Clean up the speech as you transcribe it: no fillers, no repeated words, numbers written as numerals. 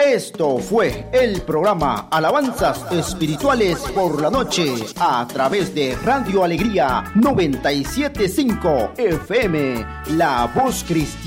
Esto fue el programa Alabanzas Espirituales por la Noche a través de Radio Alegría 97.5 FM, La Voz Cristiana.